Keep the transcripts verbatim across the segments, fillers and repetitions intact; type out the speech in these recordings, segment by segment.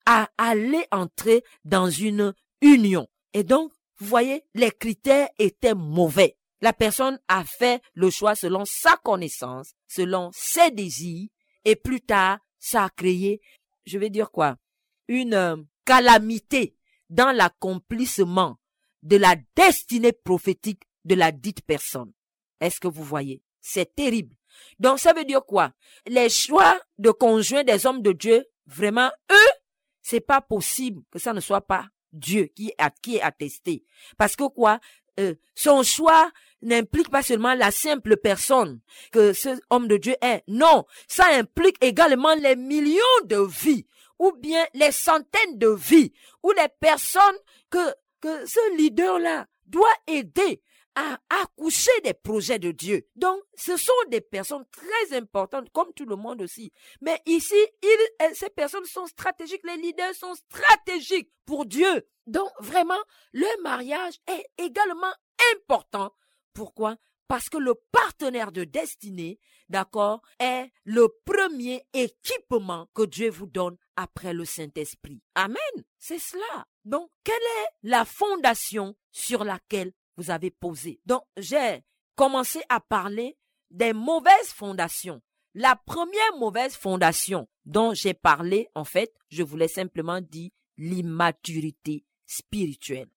à aller entrer dans une union. Et donc, vous voyez, les critères étaient mauvais. La personne a fait le choix selon sa connaissance, selon ses désirs, et plus tard, ça a créé, je vais dire quoi, une euh, calamité dans l'accomplissement de la destinée prophétique de la dite personne. Est-ce que vous voyez? C'est terrible. Donc, ça veut dire quoi? Les choix de conjoints des hommes de Dieu, vraiment, eux, c'est pas possible que ça ne soit pas Dieu qui est, qui est attesté. Parce que quoi? Euh, son choix n'implique pas seulement la simple personne que ce homme de Dieu est. Non, ça implique également les millions de vies ou bien les centaines de vies ou les personnes que, que ce leader-là doit aider à accoucher des projets de Dieu. Donc, ce sont des personnes très importantes, comme tout le monde aussi. Mais ici, ils, ces personnes sont stratégiques, les leaders sont stratégiques pour Dieu. Donc, vraiment, le mariage est également important. Pourquoi? Parce que le partenaire de destinée, d'accord, est le premier équipement que Dieu vous donne après le Saint-Esprit. Amen. C'est cela. Donc, quelle est la fondation sur laquelle vous avez posé? Donc, j'ai commencé à parler des mauvaises fondations. La première mauvaise fondation dont j'ai parlé, en fait, je voulais simplement dire l'immaturité spirituelle.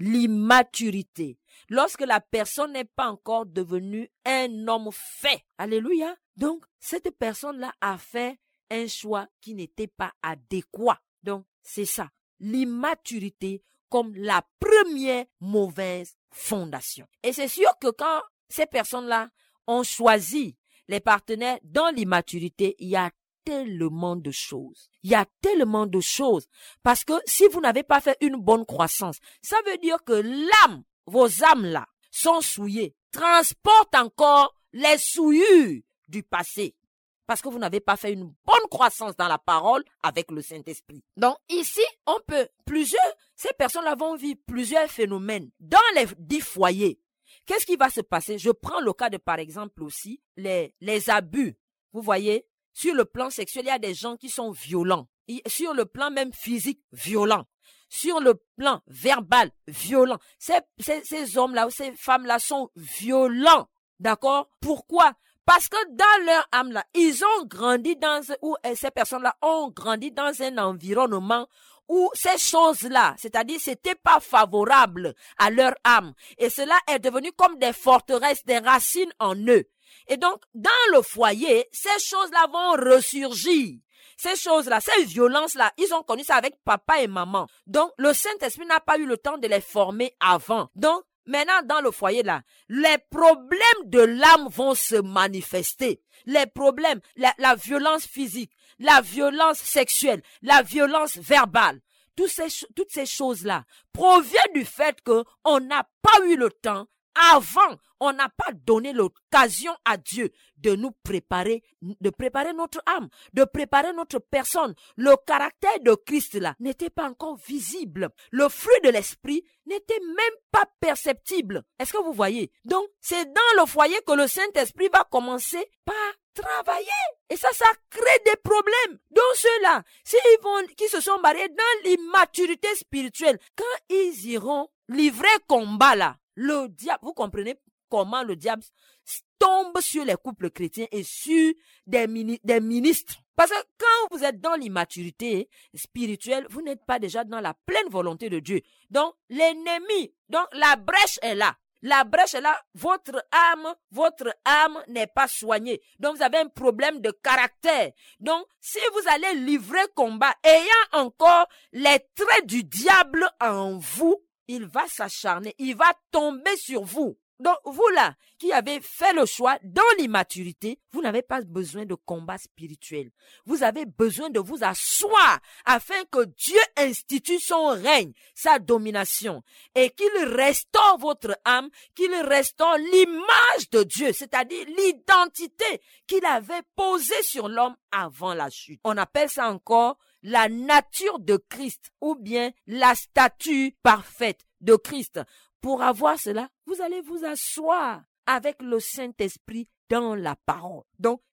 L'immaturité. Lorsque la personne n'est pas encore devenue un homme fait. Alléluia. Donc, cette personne-là a fait un choix qui n'était pas adéquat. Donc, c'est ça. L'immaturité comme la première mauvaise fondation. Et c'est sûr que quand ces personnes-là ont choisi les partenaires dans l'immaturité, il y a tellement de choses. Il y a tellement de choses. Parce que si vous n'avez pas fait une bonne croissance, ça veut dire que l'âme, vos âmes-là, sont souillées, transportent encore les souillures du passé. Parce que vous n'avez pas fait une bonne croissance dans la parole avec le Saint-Esprit. Donc ici, on peut, plusieurs, ces personnes-là vont vivre plusieurs phénomènes dans les dix foyers. Qu'est-ce qui va se passer? Je prends le cas de, par exemple, aussi, les, les abus. Vous voyez, sur le plan sexuel, il y a des gens qui sont violents. Et sur le plan même physique, violents. Sur le plan verbal, violents. Ces, ces, ces hommes-là ou ces femmes-là sont violents. D'accord? Pourquoi? Parce que dans leur âme là, ils ont grandi dans, ou ces personnes-là ont grandi dans un environnement où ces choses-là, c'est-à-dire c'était pas favorable à leur âme. Et cela est devenu comme des forteresses, des racines en eux. Et donc, dans le foyer, ces choses-là vont ressurgir. Ces choses-là, ces violences-là, ils ont connu ça avec papa et maman. Donc, le Saint-Esprit n'a pas eu le temps de les former avant. Donc, maintenant, dans le foyer là, les problèmes de l'âme vont se manifester. Les problèmes, la, la violence physique, la violence sexuelle, la violence verbale, toutes ces, toutes ces choses-là proviennent du fait qu'on n'a pas eu le temps avant, on n'a pas donné l'occasion à Dieu de nous préparer, de préparer notre âme, de préparer notre personne. Le caractère de Christ là n'était pas encore visible. Le fruit de l'esprit n'était même pas perceptible. Est-ce que vous voyez? Donc, c'est dans le foyer que le Saint-Esprit va commencer par travailler. Et ça, ça crée des problèmes. Donc ceux-là, s'ils vont, qui se sont mariés dans l'immaturité spirituelle, quand ils iront livrer combat là, le diable, vous comprenez comment le diable tombe sur les couples chrétiens et sur des, mini, des ministres. Parce que quand vous êtes dans l'immaturité spirituelle, vous n'êtes pas déjà dans la pleine volonté de Dieu. Donc, l'ennemi, donc la brèche est là. La brèche est là, votre âme, votre âme n'est pas soignée. Donc, vous avez un problème de caractère. Donc, si vous allez livrer combat, ayant encore les traits du diable en vous, il va s'acharner, il va tomber sur vous. Donc, vous là, qui avez fait le choix dans l'immaturité, vous n'avez pas besoin de combat spirituel. Vous avez besoin de vous asseoir afin que Dieu institue son règne, sa domination, et qu'il restaure votre âme, qu'il restaure l'image de Dieu, c'est-à-dire l'identité qu'il avait posée sur l'homme avant la chute. On appelle ça encore la nature de Christ ou bien la statue parfaite de Christ. Pour avoir cela, vous allez vous asseoir avec le Saint-Esprit dans la parole. Donc,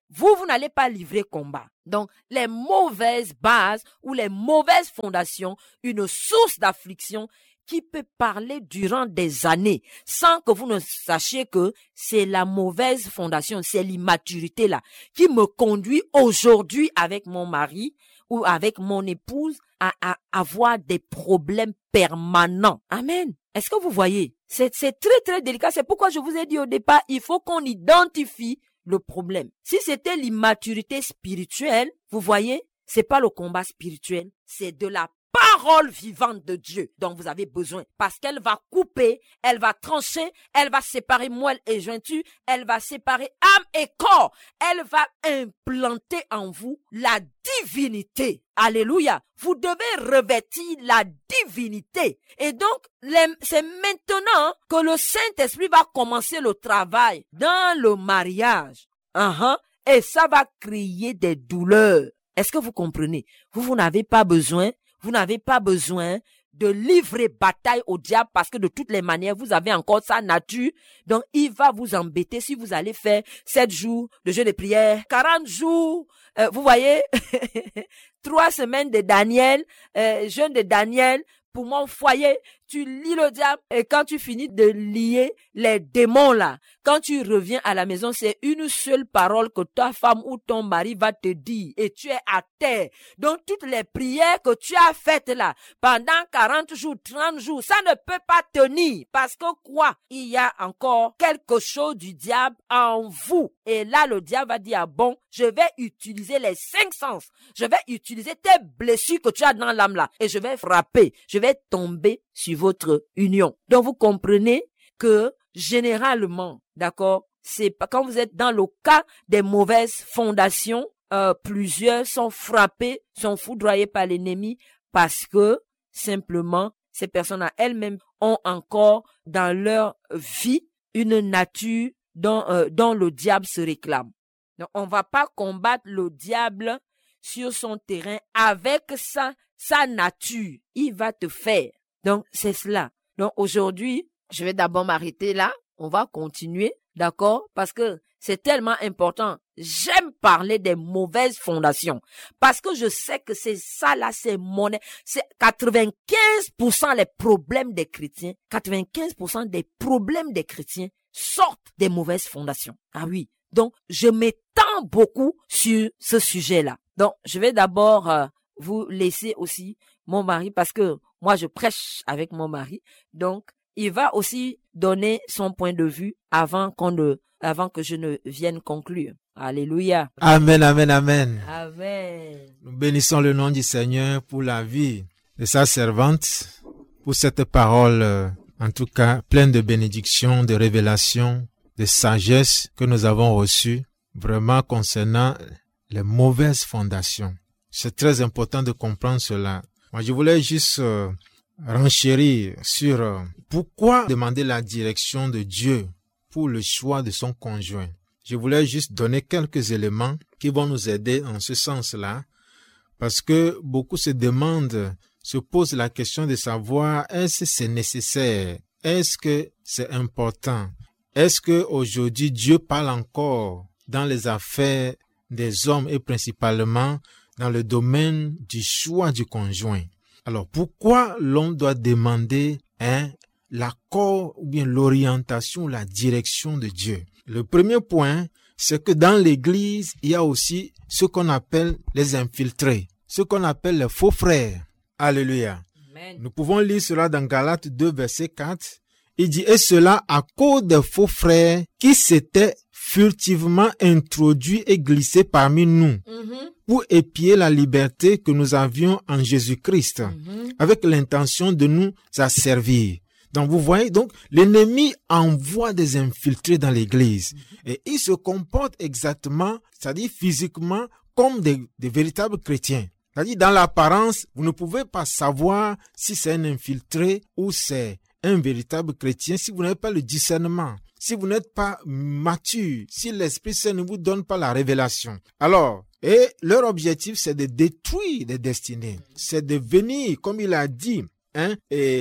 vous, vous n'allez pas livrer combat. Donc, les mauvaises bases ou les mauvaises fondations, une source d'affliction qui peut parler durant des années sans que vous ne sachiez que c'est la mauvaise fondation, c'est l'immaturité là qui me conduit aujourd'hui avec mon mari ou avec mon épouse à, à avoir des problèmes permanents. Amen. Est-ce que vous voyez? C'est, c'est très très délicat. C'est pourquoi je vous ai dit au départ, il faut qu'on identifie le problème. Si c'était l'immaturité spirituelle, vous voyez, c'est pas le combat spirituel, c'est de la parole vivante de Dieu dont vous avez besoin, parce qu'elle va couper, elle va trancher, elle va séparer moelle et jointure, elle va séparer âme et corps, elle va implanter en vous la divinité. Alléluia. Vous devez revêtir la divinité. Et donc, les, c'est maintenant que le Saint-Esprit va commencer le travail dans le mariage. Uh-huh. Et ça va créer des douleurs. Est-ce que vous comprenez? Vous, vous n'avez pas besoin Vous n'avez pas besoin de livrer bataille au diable parce que de toutes les manières, vous avez encore sa nature. Donc, il va vous embêter si vous allez faire sept jours de jeûne de prière, quarante jours, euh, vous voyez, trois semaines de Daniel, euh, jeûne de Daniel pour mon foyer. Tu lis le diable et quand tu finis de lier les démons là, quand tu reviens à la maison, c'est une seule parole que ta femme ou ton mari va te dire et tu es à terre. Donc toutes les prières que tu as faites là, pendant quarante jours, trente jours, ça ne peut pas tenir parce que quoi? Il y a encore quelque chose du diable en vous. Et là, le diable va dire, ah bon, je vais utiliser les cinq sens. Je vais utiliser tes blessures que tu as dans l'âme là et je vais frapper, je vais tomber sur votre union. Donc vous comprenez que généralement, d'accord, c'est pas quand vous êtes dans le cas des mauvaises fondations, euh, plusieurs sont frappés, sont foudroyés par l'ennemi parce que simplement ces personnes à elles-mêmes ont encore dans leur vie une nature dont, euh, dont le diable se réclame. Donc on va pas combattre le diable sur son terrain avec sa, sa nature. Il va te faire. Donc, c'est cela. Donc, aujourd'hui, je vais d'abord m'arrêter là. On va continuer, d'accord? Parce que c'est tellement important. J'aime parler des mauvaises fondations. Parce que je sais que c'est ça là, c'est mon... C'est quatre-vingt-quinze pour cent les problèmes des chrétiens. quatre-vingt-quinze pour cent des problèmes des chrétiens sortent des mauvaises fondations. Ah oui. Donc, je m'étends beaucoup sur ce sujet-là. Donc, je vais d'abord euh, vous laisser aussi mon mari parce que moi, je prêche avec mon mari. Donc, il va aussi donner son point de vue avant qu'on ne, avant que je ne vienne conclure. Alléluia. Amen, amen, amen. Amen. Nous bénissons le nom du Seigneur pour la vie de sa servante, pour cette parole, euh, en tout cas, pleine de bénédictions, de révélations, de sagesse que nous avons reçue, vraiment concernant les mauvaises fondations. C'est très important de comprendre cela. Moi, je voulais juste euh, renchérir sur euh, pourquoi demander la direction de Dieu pour le choix de son conjoint. Je voulais juste donner quelques éléments qui vont nous aider en ce sens-là, parce que beaucoup se demandent, se posent la question de savoir est-ce que c'est nécessaire, est-ce que c'est important, est-ce que aujourd'hui Dieu parle encore dans les affaires des hommes et principalement dans le domaine du choix du conjoint. Alors, pourquoi l'on doit demander hein, l'accord ou bien l'orientation, la direction de Dieu? Le premier point, c'est que dans l'Église, il y a aussi ce qu'on appelle les infiltrés, ce qu'on appelle les faux frères. Alléluia. Amen. Nous pouvons lire cela dans Galates deux, verset quatre. Il dit, et cela à cause des faux frères qui s'étaient furtivement introduits et glissés parmi nous mm-hmm. pour épier la liberté que nous avions en Jésus-Christ, mm-hmm. avec l'intention de nous asservir. Donc vous voyez, donc l'ennemi envoie des infiltrés dans l'église mm-hmm. et ils se comportent exactement, c'est-à-dire physiquement, comme des, des véritables chrétiens. C'est-à-dire dans l'apparence, vous ne pouvez pas savoir si c'est un infiltré ou c'est un véritable chrétien si vous n'avez pas le discernement. Si vous n'êtes pas mature, si l'Esprit Saint ne vous donne pas la révélation. Alors, et leur objectif, c'est de détruire des destinées. C'est de venir, comme il a dit, hein, et,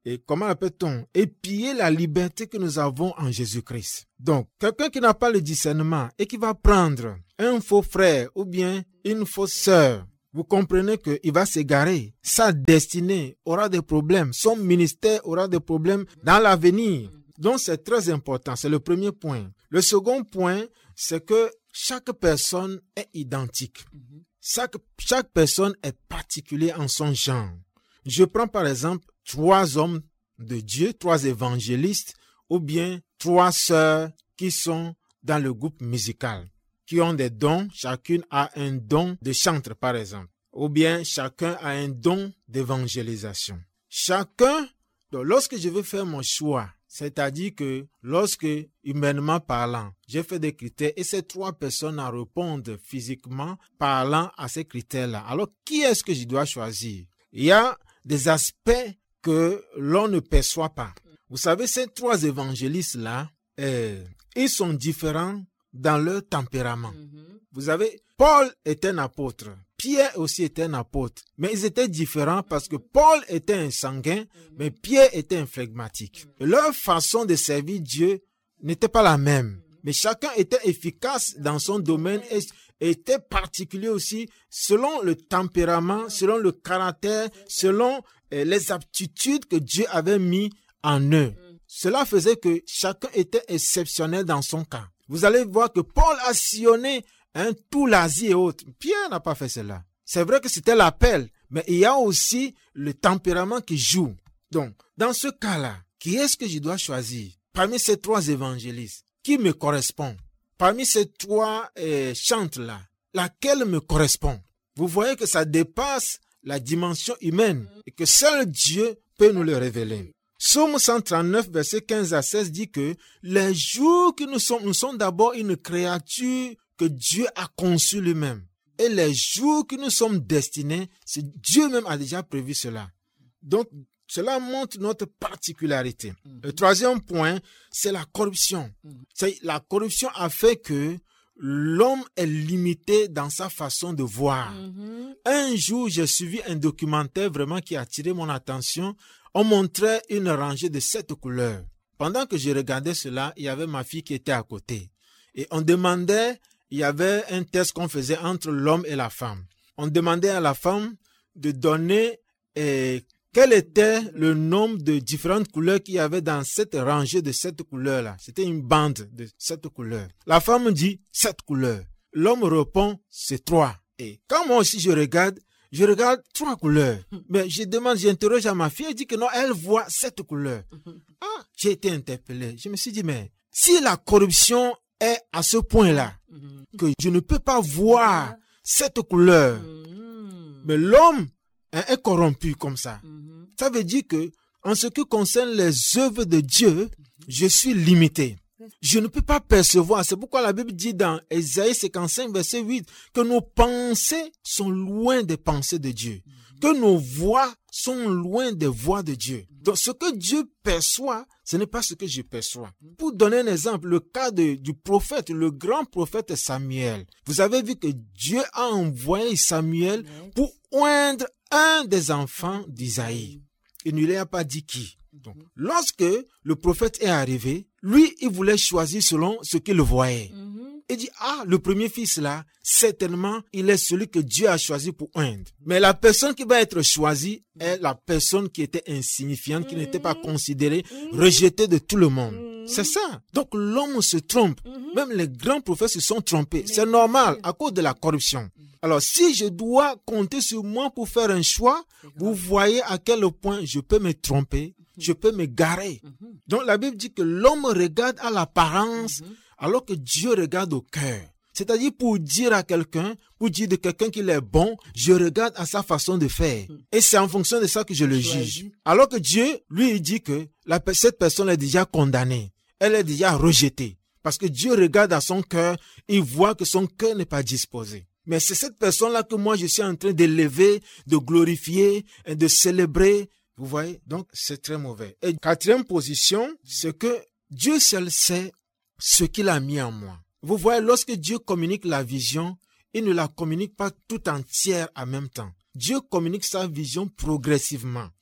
et comment appelle-t-on, épier la liberté que nous avons en Jésus-Christ. Donc, quelqu'un qui n'a pas le discernement et qui va prendre un faux frère ou bien une fausse sœur, vous comprenez qu'il va s'égarer. Sa destinée aura des problèmes. Son ministère aura des problèmes dans l'avenir. Donc, c'est très important. C'est le premier point. Le second point, c'est que chaque personne est identique. Chaque, chaque personne est particulière en son genre. Je prends par exemple trois hommes de Dieu, trois évangélistes, ou bien trois sœurs qui sont dans le groupe musical, qui ont des dons. Chacune a un don de chantre, par exemple. Ou bien chacun a un don d'évangélisation. Chacun, donc lorsque je veux faire mon choix, c'est-à-dire que lorsque, humainement parlant, j'ai fait des critères et ces trois personnes en répondent physiquement parlant à ces critères-là, alors qui est-ce que je dois choisir? Il y a des aspects que l'on ne perçoit pas. Vous savez, ces trois évangélistes-là, euh, ils sont différents dans leur tempérament. Mm-hmm. Vous avez, Paul est un apôtre. Pierre aussi était un apôtre, mais ils étaient différents parce que Paul était un sanguin, mais Pierre était un flegmatique. Et leur façon de servir Dieu n'était pas la même, mais chacun était efficace dans son domaine et était particulier aussi selon le tempérament, selon le caractère, selon euh, les aptitudes que Dieu avait mis en eux. Cela faisait que chacun était exceptionnel dans son cas. Vous allez voir que Paul a sillonné Hein, tout l'Asie et autres. Pierre n'a pas fait cela. C'est vrai que c'était l'appel, mais il y a aussi le tempérament qui joue. Donc, dans ce cas-là, qui est-ce que je dois choisir? Parmi ces trois évangélistes, qui me correspond? Parmi ces trois euh, chantres-là, laquelle me correspond? Vous voyez que ça dépasse la dimension humaine et que seul Dieu peut nous le révéler. Psaume cent trente-neuf, verset quinze à seize dit que les jours que nous sommes, nous sommes d'abord une créature que Dieu a conçu lui-même. Et les jours que nous sommes destinés, c'est Dieu même a déjà prévu cela. Donc, cela montre notre particularité. Mm-hmm. Le troisième point, c'est la corruption. Mm-hmm. C'est, la corruption a fait que l'homme est limité dans sa façon de voir. Mm-hmm. Un jour, j'ai suivi un documentaire vraiment qui a attiré mon attention. On montrait une rangée de sept couleurs. Pendant que je regardais cela, il y avait ma fille qui était à côté. Et on demandait, il y avait un test qu'on faisait entre l'homme et la femme. On demandait à la femme de donner eh, quel était le nombre de différentes couleurs qu'il y avait dans cette rangée de sept couleurs-là. C'était une bande de sept couleurs. La femme dit sept couleurs. L'homme répond c'est trois. Et quand moi aussi je regarde, je regarde trois couleurs. Mais je demande, j'interroge à ma fille, elle dit que non, elle voit sept couleurs. Ah, j'ai été interpellé. Je me suis dit, mais si la corruption est à ce point-là, que je ne peux pas voir cette couleur, mais l'homme hein, est corrompu comme ça. Ça veut dire que, en ce qui concerne les œuvres de Dieu, je suis limité. Je ne peux pas percevoir. C'est pourquoi la Bible dit dans Ésaïe cinquante-cinq, verset huit, que nos pensées sont loin des pensées de Dieu, que nos voix sont loin des voix de Dieu. Donc, ce que Dieu perçoit, ce n'est pas ce que je perçois. Pour donner un exemple, le cas de, du prophète, le grand prophète Samuel. Vous avez vu que Dieu a envoyé Samuel pour oindre un des enfants d'Isaïe. Il ne lui a pas dit qui. Donc, lorsque le prophète est arrivé, lui, il voulait choisir selon ce qu'il voyait. Mm-hmm. Il dit, ah, le premier fils là, certainement, il est celui que Dieu a choisi pour oindre. Mais la personne qui va être choisie est la personne qui était insignifiante, qui mm-hmm. n'était pas considérée, mm-hmm. rejetée de tout le monde. Mm-hmm. C'est ça. Donc, l'homme se trompe. Mm-hmm. Même les grands prophètes se sont trompés. Mm-hmm. C'est normal, à cause de la corruption. Mm-hmm. Alors, si je dois compter sur moi pour faire un choix, vous voyez à quel point je peux me tromper. Je peux me garer. Mm-hmm. Donc la Bible dit que l'homme regarde à l'apparence mm-hmm. alors que Dieu regarde au cœur. C'est-à-dire pour dire à quelqu'un, pour dire de quelqu'un qu'il est bon, je regarde à sa façon de faire. Mm-hmm. Et c'est en fonction de ça que je le juge. Alors que Dieu, lui, il dit que la, cette personne est déjà condamnée. Elle est déjà rejetée. Parce que Dieu regarde à son cœur, il voit que son cœur n'est pas disposé. Mais c'est cette personne-là que moi je suis en train d'élever, de glorifier et de célébrer. Vous voyez, donc c'est très mauvais. Et quatrième position, c'est que Dieu seul sait ce qu'il a mis en moi. Vous voyez, lorsque Dieu communique la vision, il ne la communique pas tout entière en même temps. Dieu communique sa vision progressivement.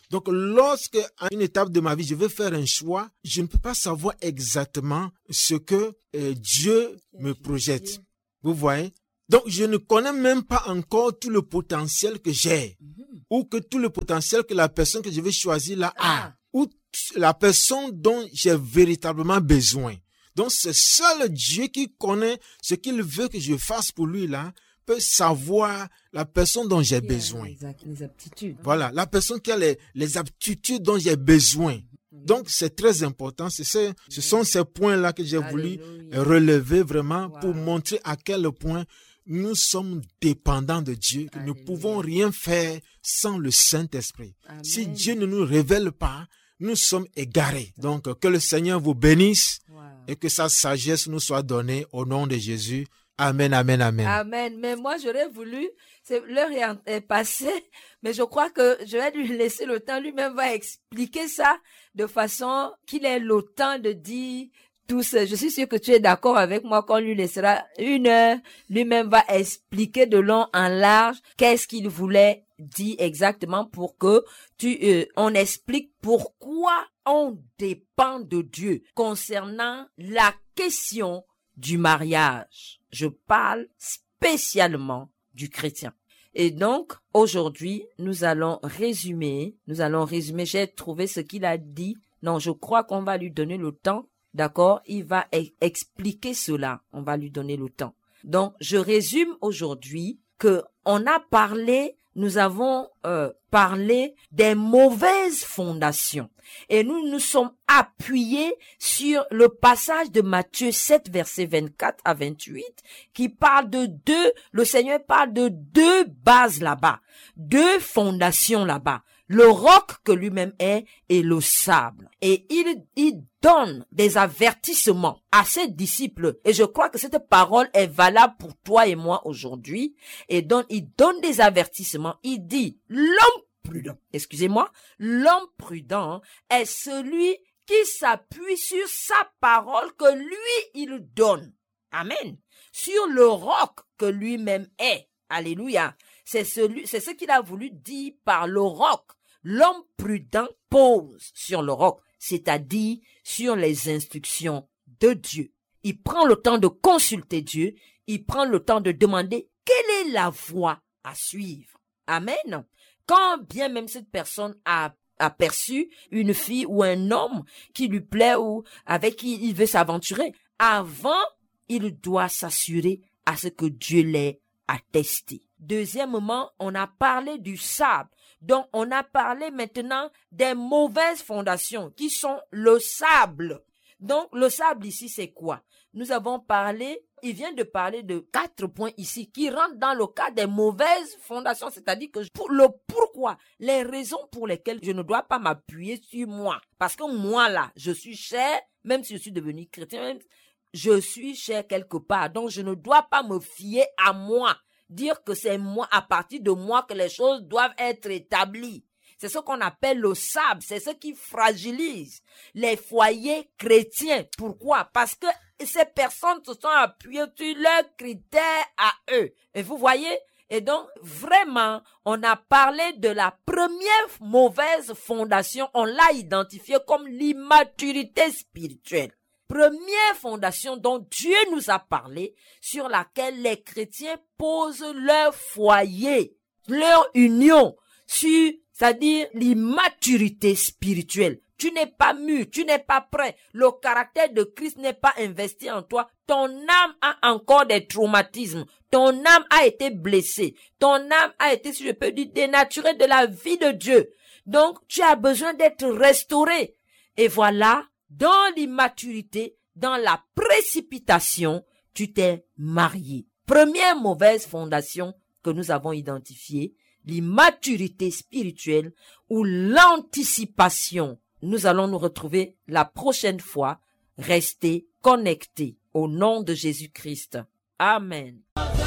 Donc, lorsque, à une étape de ma vie, je veux faire un choix, je ne peux pas savoir exactement ce que euh, Dieu me projette. Vous voyez? Donc, je ne connais même pas encore tout le potentiel que j'ai, mm-hmm. ou que tout le potentiel que la personne que je vais choisir là a, ah. ou t- la personne dont j'ai véritablement besoin. Donc, c'est seul Dieu qui connaît ce qu'il veut que je fasse pour lui là, peut savoir la personne dont j'ai besoin. Les, les aptitudes. Voilà, la personne qui a les, les aptitudes dont j'ai besoin. Donc, c'est très important. C'est ce, ce sont ces points-là que j'ai Alléluia. voulu relever vraiment wow. pour montrer à quel point nous sommes dépendants de Dieu, que Alléluia. Nous ne pouvons rien faire sans le Saint-Esprit. Amen. Si Dieu ne nous révèle pas, nous sommes égarés. Donc, que le Seigneur vous bénisse wow. et que sa sagesse nous soit donnée au nom de Jésus. Amen, amen, amen. Amen. Mais moi, j'aurais voulu, c'est, l'heure est, est passée, mais je crois que je vais lui laisser le temps. Lui-même va expliquer ça de façon qu'il ait le temps de dire tout ça. Je suis sûre que tu es d'accord avec moi qu'on lui laissera une heure. Lui-même va expliquer de long en large qu'est-ce qu'il voulait dire exactement pour que tu, euh, on explique pourquoi on dépend de Dieu concernant la question du mariage. Je parle spécialement du chrétien. Et donc, aujourd'hui, nous allons résumer, nous allons résumer, j'ai trouvé ce qu'il a dit. Non, je crois qu'on va lui donner le temps, d'accord? Il va e- expliquer cela, on va lui donner le temps. Donc, je résume aujourd'hui que on a parlé, nous avons euh, parlé des mauvaises fondations. Et nous nous sommes appuyés sur le passage de Matthieu sept, versets vingt-quatre à vingt-huit, qui parle de deux, le Seigneur parle de deux bases là-bas, deux fondations là-bas, le roc que lui-même est et le sable. Et il, il donne des avertissements à ses disciples. Et je crois que cette parole est valable pour toi et moi aujourd'hui. Et donc, il donne des avertissements. Il dit, l'homme prudent, excusez-moi, l'homme prudent est celui qui s'appuie sur sa parole que lui, il donne. Amen. Sur le roc que lui-même est. Alléluia. C'est celui, c'est ce qu'il a voulu dire par le roc. L'homme prudent pose sur le roc, c'est-à-dire sur les instructions de Dieu. Il prend le temps de consulter Dieu. Il prend le temps de demander quelle est la voie à suivre. Amen. Quand bien même cette personne a aperçu une fille ou un homme qui lui plaît ou avec qui il veut s'aventurer, avant, il doit s'assurer à ce que Dieu l'ait attesté. Deuxièmement, on a parlé du sable. Donc, on a parlé maintenant des mauvaises fondations qui sont le sable. Donc, le sable ici, c'est quoi? Nous avons parlé, il vient de parler de quatre points ici qui rentrent dans le cas des mauvaises fondations, c'est-à-dire que pour le pourquoi, les raisons pour lesquelles je ne dois pas m'appuyer sur moi. Parce que moi, là, je suis cher, même si je suis devenu chrétien, même, je suis cher quelque part. Donc, je ne dois pas me fier à moi. Dire que c'est moi, à partir de moi que les choses doivent être établies. C'est ce qu'on appelle le sable. C'est ce qui fragilise les foyers chrétiens. Pourquoi? Parce que ces personnes se sont appuyées sur leurs critères à eux. Et vous voyez? Et donc, vraiment, on a parlé de la première mauvaise fondation. On l'a identifiée comme l'immaturité spirituelle. Première fondation dont Dieu nous a parlé, sur laquelle les chrétiens posent leur foyer, leur union, sur, c'est-à-dire l'immaturité spirituelle. Tu n'es pas mûr, tu n'es pas prêt, le caractère de Christ n'est pas investi en toi, ton âme a encore des traumatismes, ton âme a été blessée, ton âme a été, si je peux dire, dénaturée de la vie de Dieu. Donc, tu as besoin d'être restauré. Et voilà, dans l'immaturité, dans la précipitation, tu t'es marié. Première mauvaise fondation que nous avons identifiée, l'immaturité spirituelle ou l'anticipation. Nous allons nous retrouver la prochaine fois. Restez connectés au nom de Jésus-Christ. Amen.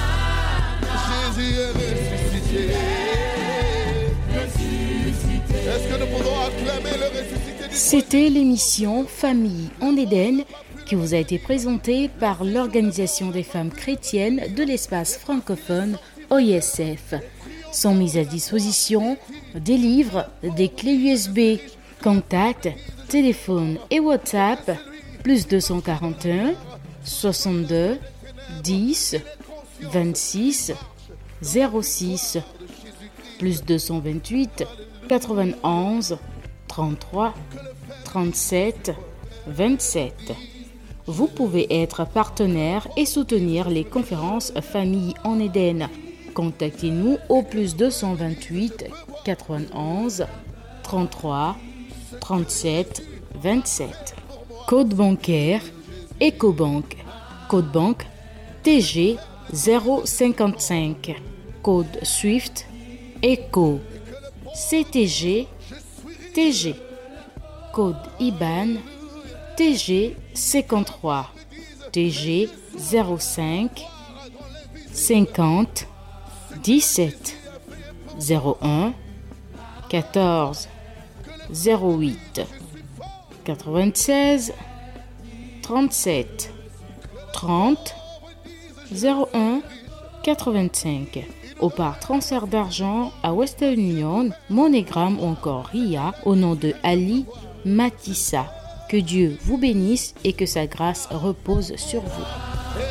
Jésus est ressuscité. Est-ce que nous pouvons acclamer le ressuscité? C'était l'émission Famille en Éden qui vous a été présentée par l'Organisation des femmes chrétiennes de l'espace francophone O I S F. sont mises à disposition des livres, des clés U S B, contacts, téléphone et WhatsApp, plus deux cent quarante et un, soixante-deux, dix, vingt-six, zéro six, plus deux cent vingt-huit, quatre-vingt-onze, trente-trois, trente-sept, vingt-sept. Vous pouvez être partenaire et soutenir les conférences Famille en Éden. Contactez-nous au plus deux cent vingt-huit, quatre-vingt-onze, trente-trois, trente-sept, vingt-sept. Code bancaire Ecobank. Code banque T G zéro cinquante-cinq. Code Swift Eco. C T G T G. Code I B A N T G cinquante-trois. T G zéro cinq cinquante dix-sept zéro un quatorze zéro huit quatre-vingt-seize trente-sept trente zéro un quatre-vingt-cinq ou par transfert d'argent à Western Union, MoneyGram ou encore R I A au nom de Ali Matissa. Que Dieu vous bénisse et que sa grâce repose sur vous.